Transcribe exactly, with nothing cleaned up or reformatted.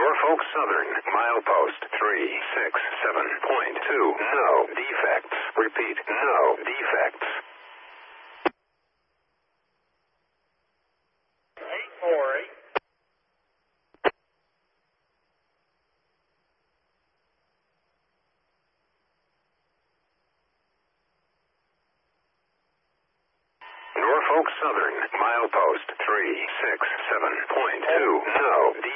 Norfolk Southern, milepost three six seven point two. No defects. Repeat, no defects. eight four eight. Norfolk Southern, milepost three six seven point two. No defects.